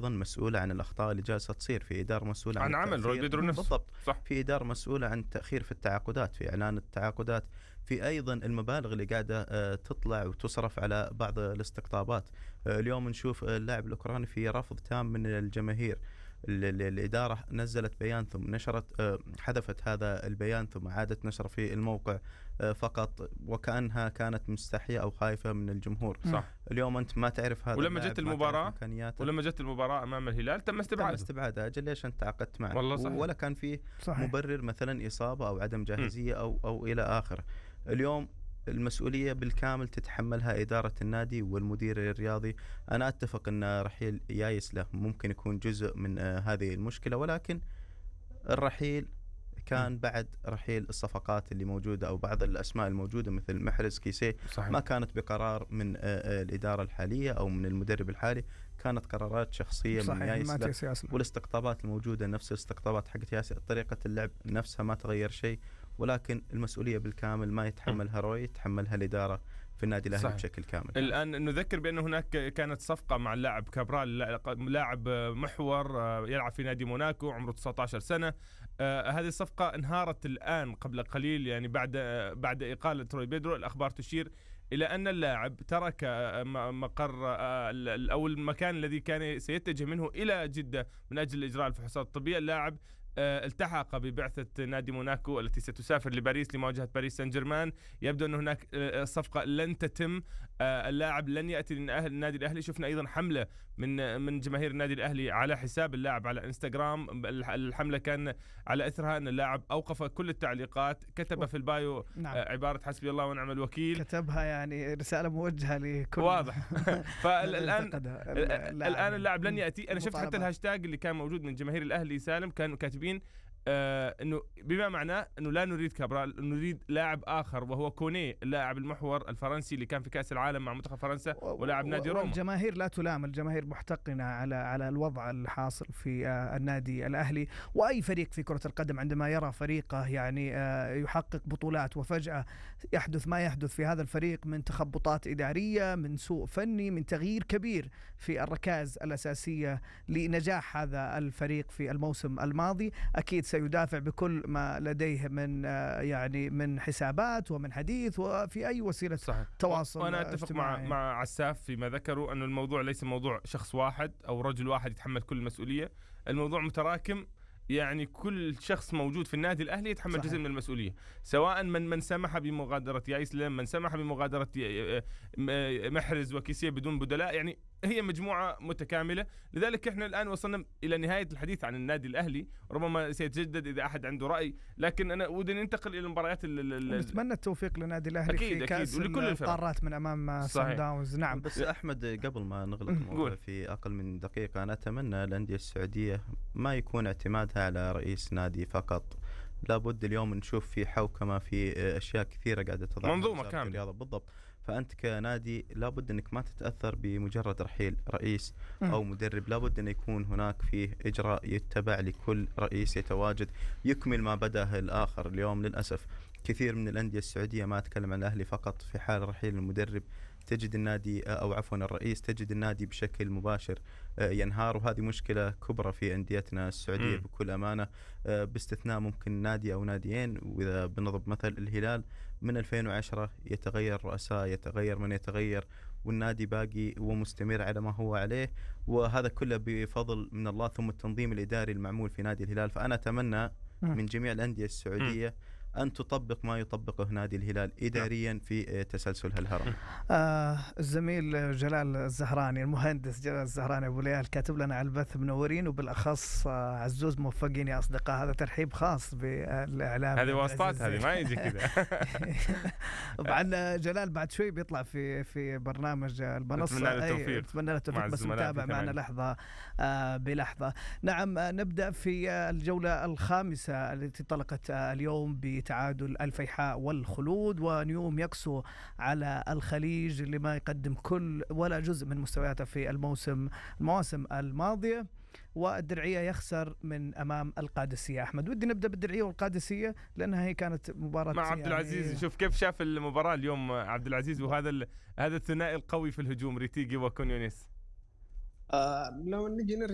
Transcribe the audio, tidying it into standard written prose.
أيضا مسؤولة عن الأخطاء اللي جالسة تصير، في إدارة مسؤولة عن عمل روي بيدرو نفسه. بالضبط صح. في إدارة مسؤولة عن التأخير في التعاقدات، في إعلان التعاقدات، في أيضا المبالغ اللي قاعدة تطلع وتصرف على بعض الاستقطابات. اليوم نشوف اللاعب الأوكراني في رفض تام من الجماهير. الإدارة نزلت بيان ثم نشرت، حذفت هذا البيان ثم عادت نشر في الموقع فقط، وكأنها كانت مستحية أو خايفة من الجمهور. صح. اليوم أنت ما تعرف هذا. ولما جت المباراة أمام الهلال تم استبعاده. أجل ليش أنت تعاقدت معه؟ والله صحيح. ولا كان فيه صحيح. مبرر مثلا إصابة أو عدم جاهزية أو إلى آخره. اليوم المسؤولية بالكامل تتحملها إدارة النادي والمدير الرياضي. أنا أتفق أن رحيل يايس له ممكن يكون جزء من هذه المشكلة، ولكن الرحيل كان بعد رحيل الصفقات اللي موجودة أو بعض الأسماء الموجودة مثل محرز كيسيه. صحيح. ما كانت بقرار من الإدارة الحالية أو من المدرب الحالي، كانت قرارات شخصية من يايس. والاستقطابات الموجودة نفس الاستقطابات حقت يايس، طريقة اللعب نفسها ما تغير شيء، ولكن المسؤولية بالكامل ما يتحملها روي، يتحملها الإدارة في النادي الأهلي بشكل كامل. الآن نذكر بأن هناك كانت صفقة مع اللاعب كابرال، لاعب محور يلعب في نادي موناكو، عمره 19 سنة. هذه الصفقة انهارت الآن قبل قليل، يعني بعد إقالة روي بيدرو. الأخبار تشير إلى أن اللاعب ترك مقر أو المكان الذي كان سيتجه منه إلى جدة من أجل إجراء الفحوصات الطبية. اللاعب التحق ببعثة نادي موناكو التي ستسافر لباريس لمواجهة باريس سان جيرمان. يبدو أن هناك صفقة لن تتم، اللاعب لن يأتي للنادي الأهلي. شفنا أيضا حملة من جماهير النادي الأهلي على حساب اللاعب على انستغرام. الحملة كان على أثرها أن اللاعب أوقف كل التعليقات، كتب في البايو عبارة حسبي الله ونعم الوكيل، كتبها يعني رسالة موجهة لكل واضح. فالآن اللاعب لن يأتي. أنا شفت حتى الهاشتاج اللي كان موجود من جماهير الأهلي سالم، كانوا كاتبين انه بما معناه انه لا نريد كابرال، نريد لاعب اخر وهو كوني، اللاعب المحور الفرنسي اللي كان في كأس العالم مع منتخب فرنسا ولاعب نادي روما. الجماهير لا تلام، الجماهير محتقنة على الوضع الحاصل في النادي الأهلي واي فريق في كرة القدم عندما يرى فريقه يعني يحقق بطولات وفجأة يحدث ما يحدث في هذا الفريق من تخبطات إدارية، من سوء فني، من تغيير كبير في الركائز الأساسية لنجاح هذا الفريق في الموسم الماضي. أكيد سيدافع بكل ما لديه من يعني من حسابات ومن حديث وفي أي وسيلة تواصل. وأنا أتفق مع عساف فيما ذكروا أن الموضوع ليس موضوع شخص واحد أو رجل واحد يتحمل كل المسؤولية، الموضوع متراكم. يعني كل شخص موجود في النادي الأهلي يتحمل جزء من المسؤولية، سواء من سمح بمغادرة يايس لم، من سمح بمغادرة محرز وكيسيه بدون بدلاء. يعني هي مجموعة متكاملة. لذلك احنا الآن وصلنا إلى نهاية الحديث عن النادي الأهلي، ربما سيتجدد إذا أحد عنده رأي، لكن أنا ودي ننتقل إلى المباريات. نتمنى التوفيق للنادي الأهلي أكيد في كأس القارات من أمام سان داونز. نعم. بس أحمد قبل ما نغلق الموضوع في أقل من دقيقة، أنا أتمنى الأندية السعودية ما يكون اعتمادها على رئيس نادي فقط. لابد اليوم نشوف في حوكمة في أشياء كثيرة قاعدة تظهر، منظومة كاملة. بالضبط. فأنت كنادي لابد أنك ما تتأثر بمجرد رحيل رئيس أو مدرب، لابد أن يكون هناك فيه إجراء يتبع لكل رئيس يتواجد يكمل ما بدأه الآخر. اليوم للأسف كثير من الأندية السعودية، ما أتكلم عن الأهلي فقط، في حال رحيل المدرب تجد النادي أو عفوا الرئيس، تجد النادي بشكل مباشر ينهار، وهذه مشكلة كبرى في أنديتنا السعودية بكل أمانة، باستثناء ممكن نادي أو ناديين. وإذا بنضرب مثل الهلال من 2010 يتغير رؤساء، يتغير من يتغير، والنادي باقي ومستمر على ما هو عليه، وهذا كله بفضل من الله ثم التنظيم الإداري المعمول في نادي الهلال. فأنا أتمنى من جميع الأندية السعودية أن تطبق ما يطبقه نادي الهلال إداريا في تسلسل هالهرم. الزميل جلال الزهراني، المهندس جلال الزهراني أبو ليال، كاتب لنا على البث منورين، وبالأخص عزوز موفقين يا أصدقاء. هذا ترحيب خاص بالإعلام، هذه واسطات، هذه ما يجي كذا. طبعا جلال بعد شوي بيطلع في برنامج المنصة، نتمنى له التوفيق، بس متابع معنا لحظة بلحظة. نعم، نبدأ في الجولة الخامسة التي طلقت اليوم تعادل الفيحاء والخلود، ونيوم يقسو على الخليج اللي ما يقدم كل ولا جزء من مستوياته في المواسم الماضية، والدرعية يخسر من أمام القادسية. أحمد، ودي نبدأ بالدرعية والقادسية لأنها هي كانت مباراة مع عبد العزيز. يعني شوف كيف شاف المباراة اليوم عبد العزيز، وهذا الثنائي القوي في الهجوم، ريتيجي وكونيونيس. لو نجي